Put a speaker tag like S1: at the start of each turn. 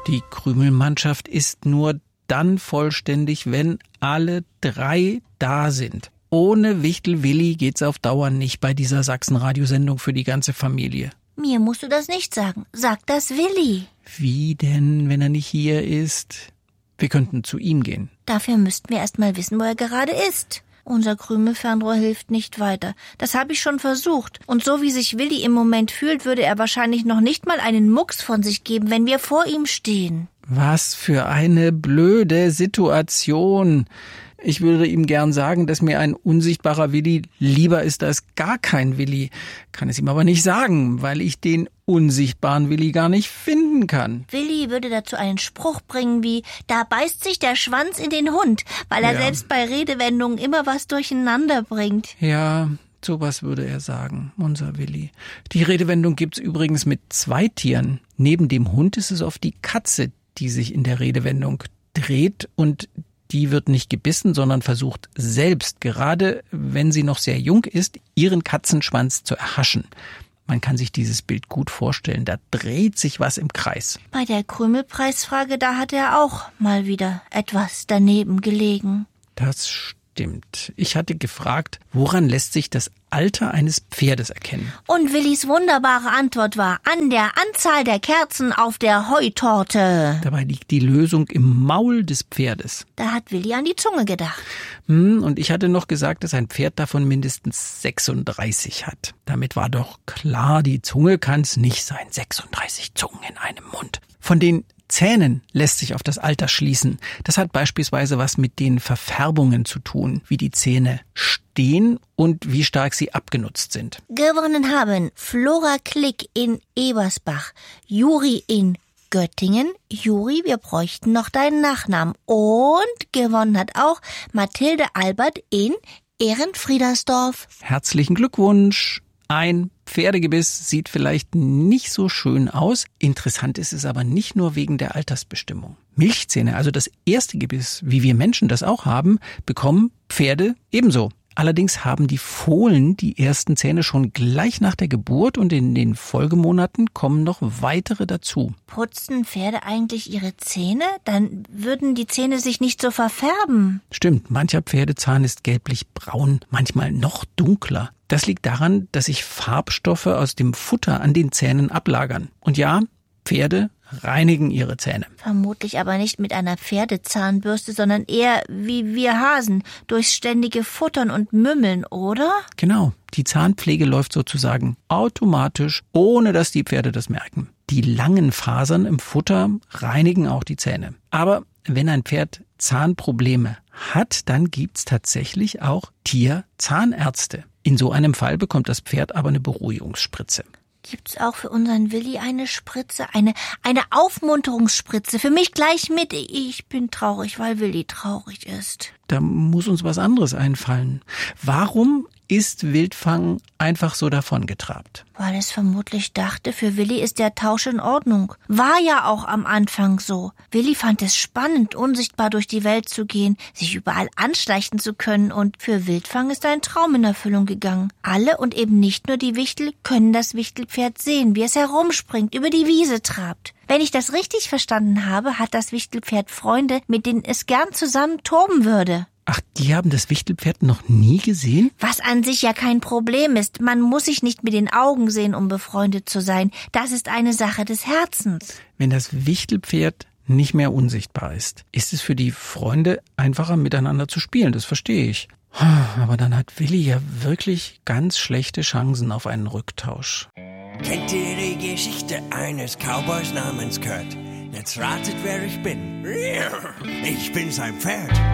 S1: Die Krümelmannschaft ist nur dann vollständig, wenn alle 3 da sind. Ohne Wichtel Willi geht's auf Dauer nicht bei dieser Sachsen-Radiosendung für die ganze Familie.
S2: Mir musst du das nicht sagen. Sag das Willi.
S1: Wie denn, wenn er nicht hier ist? Wir könnten zu ihm gehen.
S2: Dafür müssten wir erst mal wissen, wo er gerade ist. Unser Krümelfernrohr hilft nicht weiter. Das habe ich schon versucht. Und so wie sich Willi im Moment fühlt, würde er wahrscheinlich noch nicht mal einen Mucks von sich geben, wenn wir vor ihm stehen.
S1: Was für eine blöde Situation. Ich würde ihm gern sagen, dass mir ein unsichtbarer Willi lieber ist als gar kein Willi. Kann es ihm aber nicht sagen, weil ich den unsichtbaren Willi gar nicht finden kann.
S2: Willi würde dazu einen Spruch bringen wie, da beißt sich der Schwanz in den Hund, weil er selbst bei Redewendungen immer was durcheinander bringt.
S1: Ja, sowas würde er sagen, unser Willi. Die Redewendung gibt's übrigens mit 2 Tieren. Neben dem Hund ist es oft die Katze, die sich in der Redewendung dreht, und die wird nicht gebissen, sondern versucht selbst, gerade wenn sie noch sehr jung ist, ihren Katzenschwanz zu erhaschen. Man kann sich dieses Bild gut vorstellen, da dreht sich was im Kreis.
S2: Bei der Krümelpreisfrage, da hat er auch mal wieder etwas daneben gelegen.
S1: Das stimmt. Ich hatte gefragt, woran lässt sich das Alter eines Pferdes erkennen?
S2: Und Willis wunderbare Antwort war, an der Anzahl der Kerzen auf der Heutorte.
S1: Dabei liegt die Lösung im Maul des Pferdes.
S2: Da hat Willi an die Zunge gedacht.
S1: Und ich hatte noch gesagt, dass ein Pferd davon mindestens 36 hat. Damit war doch klar, die Zunge kann's nicht sein. 36 Zungen in einem Mund. Von den Zähnen lässt sich auf das Alter schließen. Das hat beispielsweise was mit den Verfärbungen zu tun, wie die Zähne stehen und wie stark sie abgenutzt sind.
S2: Gewonnen haben Flora Klick in Ebersbach, Juri in Göttingen. Juri, wir bräuchten noch deinen Nachnamen. Und gewonnen hat auch Mathilde Albert in Ehrenfriedersdorf.
S1: Herzlichen Glückwunsch! Ein Pferdegebiss sieht vielleicht nicht so schön aus. Interessant ist es aber nicht nur wegen der Altersbestimmung. Milchzähne, also das erste Gebiss, wie wir Menschen das auch haben, bekommen Pferde ebenso. Allerdings haben die Fohlen die ersten Zähne schon gleich nach der Geburt und in den Folgemonaten kommen noch weitere dazu.
S2: Putzen Pferde eigentlich ihre Zähne? Dann würden die Zähne sich nicht so verfärben.
S1: Stimmt, mancher Pferdezahn ist gelblich-braun, manchmal noch dunkler. Das liegt daran, dass sich Farbstoffe aus dem Futter an den Zähnen ablagern. Und ja, Pferde reinigen ihre Zähne.
S2: Vermutlich aber nicht mit einer Pferdezahnbürste, sondern eher wie wir Hasen, durchs ständige Futtern und Mümmeln, oder?
S1: Genau, die Zahnpflege läuft sozusagen automatisch, ohne dass die Pferde das merken. Die langen Fasern im Futter reinigen auch die Zähne. Aber wenn ein Pferd Zahnprobleme hat, dann gibt's tatsächlich auch Tierzahnärzte. In so einem Fall bekommt das Pferd aber eine Beruhigungsspritze.
S2: Gibt's auch für unseren Willi eine Spritze, eine Aufmunterungsspritze? Für mich gleich mit. Ich bin traurig, weil Willi traurig ist.
S1: Da muss uns was anderes einfallen. Warum ist Wildfang einfach so davongetrabt?
S2: Weil es vermutlich dachte, für Willi ist der Tausch in Ordnung. War ja auch am Anfang so. Willi fand es spannend, unsichtbar durch die Welt zu gehen, sich überall anschleichen zu können, und für Wildfang ist ein Traum in Erfüllung gegangen. Alle und eben nicht nur die Wichtel können das Wichtelpferd sehen, wie es herumspringt, über die Wiese trabt. Wenn ich das richtig verstanden habe, hat das Wichtelpferd Freunde, mit denen es gern zusammen toben würde.
S1: Ach, die haben das Wichtelpferd noch nie gesehen?
S2: Was an sich ja kein Problem ist. Man muss sich nicht mit den Augen sehen, um befreundet zu sein. Das ist eine Sache des Herzens.
S1: Wenn das Wichtelpferd nicht mehr unsichtbar ist es für die Freunde einfacher, miteinander zu spielen. Das verstehe ich. Aber dann hat Willi ja wirklich ganz schlechte Chancen auf einen Rücktausch.
S3: Kennt ihr die Geschichte eines Cowboys namens Kurt? Jetzt ratet, wer ich bin. Ich bin sein Pferd.